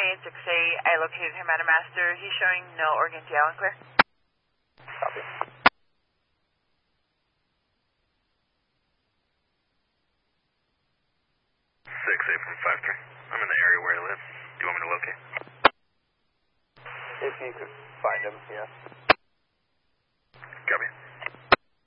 2868, I located him at a master. He's showing no organ gel and clear. Copy. 68153. I'm in the area where he lives. Do you want me to locate? If you could find him, yeah.